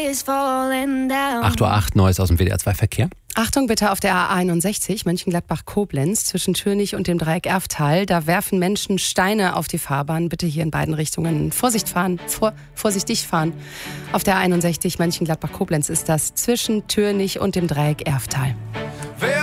8:08 Uhr, Neues aus dem WDR 2 Verkehr. Achtung bitte auf der A61 Mönchengladbach-Koblenz zwischen Türnich und dem Dreieck Erftal. Da werfen Menschen Steine auf die Fahrbahn. Bitte hier in beiden Richtungen vorsichtig fahren. Auf der A61 Mönchengladbach-Koblenz ist das zwischen Türnich und dem Dreieck Erftal.